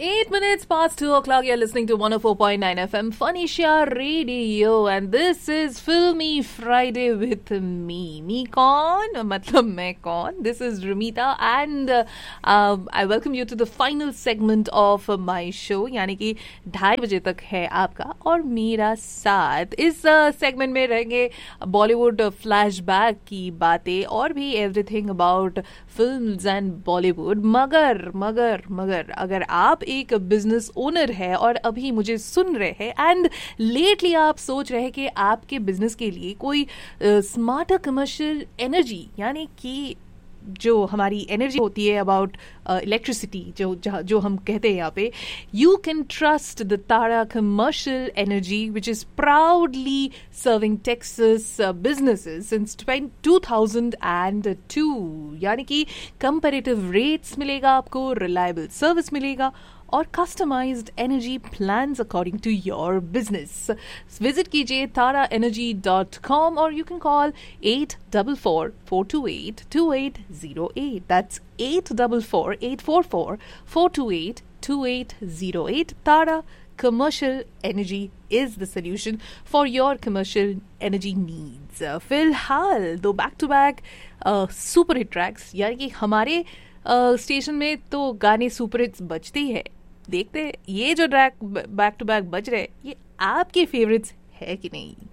8 minutes past 2 o'clock. You're listening to 104.9 FM Phoenicia Radio, and this is Filmy Friday with me. Me kaun? Matlab main kaun? This is Ramita, and I welcome you to the final segment of my show. यानी कि 2:30 बजे तक है आपका और मेरा साथ. इस सेगमेंट में रहेंगे बॉलीवुड फ्लैशबैक की बातें और भी everything about films and Bollywood. मगर अगर आप एक बिजनेस ओनर है और अभी मुझे सुन रहे हैं एंड लेटली आप सोच रहे हैं कि आपके बिजनेस के लिए कोई स्मार्टर कमर्शियल एनर्जी, यानी कि जो हमारी एनर्जी होती है अबाउट इलेक्ट्रिसिटी, जो हम कहते हैं यहाँ पे, you can trust the Tara commercial energy which is proudly serving Texas businesses since 2002. यानी कि कंपैरेटिव रेट्स मिलेगा आपको, रिलायबल सर्विस मिलेगा और customised energy plans according to your business. Visit कीजिए taraenergy.com और you can call 844-428-2808. That's 844-844-428-2808. Tara Commercial Energy is the solution for your commercial energy needs. फिलहाल दो back to back super hit tracks, यानी कि हमारे station में तो गाने सुपर हिट्स बजते ही है. देखते हैं ये जो ट्रैक बैक टू बैक बज रहे हैं ये आपके फेवरेट्स है कि नहीं.